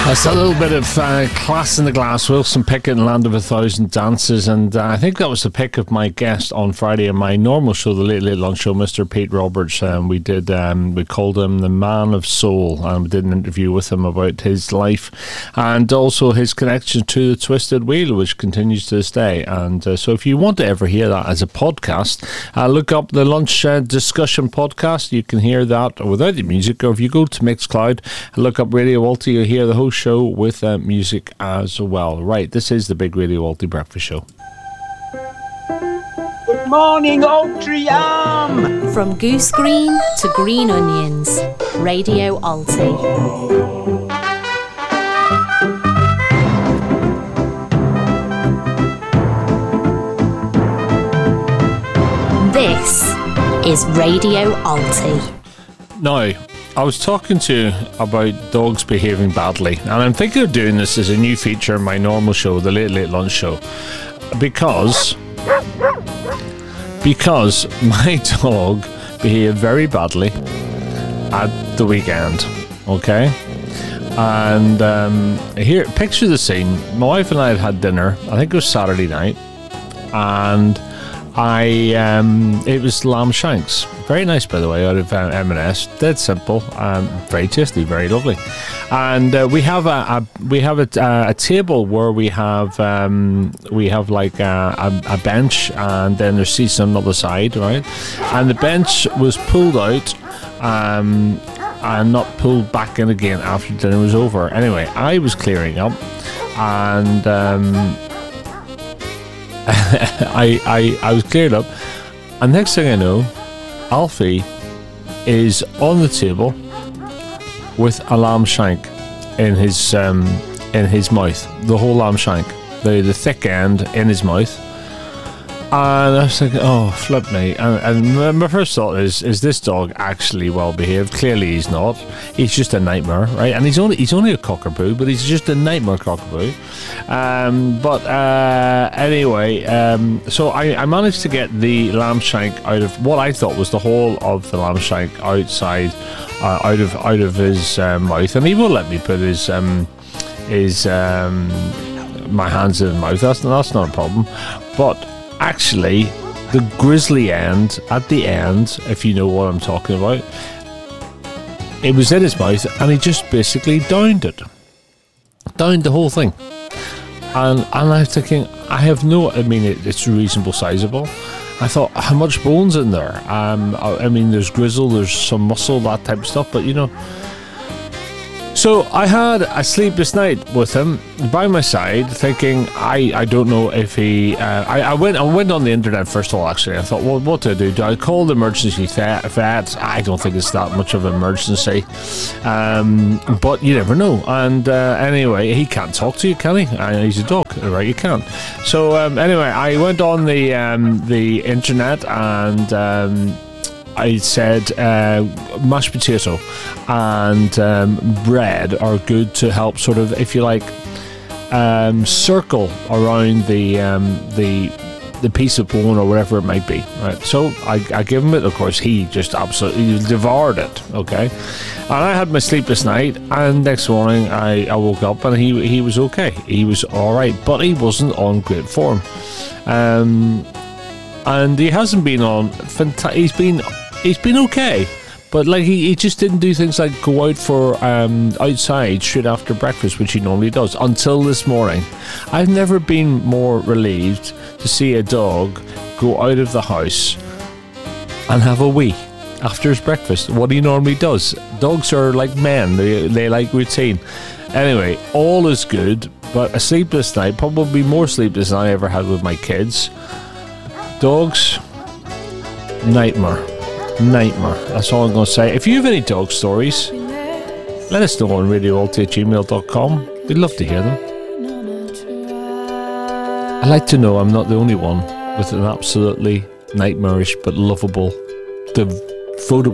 That's a little bit of class in the glass. Wilson Pickett and Land of a Thousand Dances, and I think that was the pick of my guest on Friday in my normal show, the Late Late Lunch Show, Mr. Pete Roberts. We called him the Man of Soul, and we did an interview with him about his life and also his connection to the Twisted Wheel, which continues to this day. And so if you want to ever hear that as a podcast, look up the Lunch Discussion Podcast. You can hear that without the music, or if you go to Mixcloud, look up Radio Walty, you'll hear the whole show with music as well. Right, this is the Big Radio Walty Breakfast Show. Good morning, Altrincham! From goose green to green onions, Radio Alti. This is Radio Alti. Now, I was talking to you about dogs behaving badly, and I'm thinking of doing this as a new feature in my normal show, the Late Late Lunch Show, because my dog behaved very badly at the weekend, okay? And here, picture the scene. My wife and I had dinner, I think it was Saturday night, and it was lamb shanks. Very nice, by the way, out of M&S. Dead simple, very tasty, very lovely. And we have a table where we have like a bench, and then there's seats on the other side, right? And the bench was pulled out, and not pulled back in again after dinner was over. Anyway, I was clearing up, and I was cleared up, and next thing I know, Alfie is on the table with a lamb shank in his mouth, the whole lamb shank, the thick end in his mouth. And I was thinking, oh, flip me. And my first thought is this dog actually well behaved? Clearly he's not. He's just a nightmare, right? And he's only a cockapoo, but he's just a nightmare cockapoo. Anyway, so I managed to get the lamb shank out of what I thought was the whole of the lamb shank outside, out of his mouth, and he will let me put my hands in his mouth. That's not a problem, but actually, the grizzly end, at the end, if you know what I'm talking about, it was in his mouth, and he just basically downed the whole thing. And I was thinking, it's reasonable sizable. I thought, how much bone's in there? There's grizzle, there's some muscle, that type of stuff, but you know. So I had a sleepless night with him by my side, thinking I don't know if he. I went on the internet first of all. Actually, I thought, well, what do I do? Do I call the emergency vet? I don't think it's that much of an emergency, but you never know. And anyway, he can't talk to you, can he? He's a dog, right? You can't. So anyway, I went on the internet and. I said mashed potato and bread are good to help sort of, if you like, circle around the piece of bone or whatever it might be, right? So I give him it. Of course, he just absolutely devoured it, okay? And I had my sleepless night, and next morning I woke up and he was okay. He was all right, but he wasn't on great form. And he hasn't been on he's been okay, but like he just didn't do things like go out for outside straight after breakfast, which he normally does, until this morning. I've never been more relieved to see a dog go out of the house and have a wee after his breakfast, what he normally does. Dogs are like men, they like routine. Anyway, all is good, but a sleepless night, probably more sleepless than I ever had with my kids. Dogs, nightmare. That's all I'm going to say. If you have any dog stories, let us know on radioalti@gmail.com. We'd love to hear them. I like to know I'm not the only one with an absolutely nightmarish but lovable devoted